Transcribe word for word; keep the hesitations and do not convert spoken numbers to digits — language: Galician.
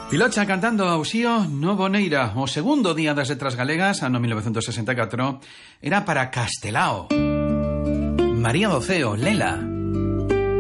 Pilocha cantando Auxío no Boneira. O segundo día das letras galegas, ano mil novecientos sesenta e catro, era para Castelao. María do Ceo, Lela.